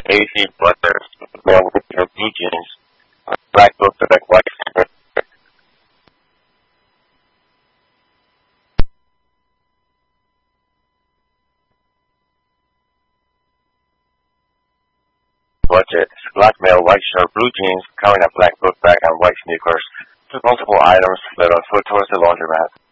AC butters, male with your blue jeans, black book bag, white sneakers. Budget, black male, white shirt, blue jeans, carrying a black book bag and white sneakers. Took multiple items, fled on foot towards the laundromat.